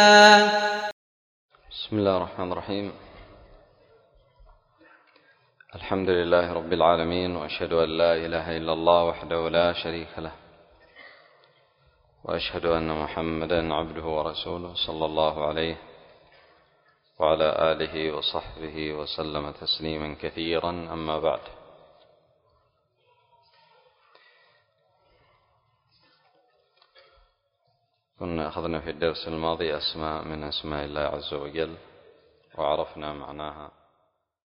بسم الله الرحمن الرحيم. الحمد لله رب العالمين، وأشهد أن لا إله إلا الله وحده لا شريك له، وأشهد أن محمدا عبده ورسوله صلى الله عليه وعلى آله وصحبه وسلم تسليما كثيرا. أما بعد، كنا أخذنا في الدرس الماضي أسماء من أسماء الله عز وجل وعرفنا معناها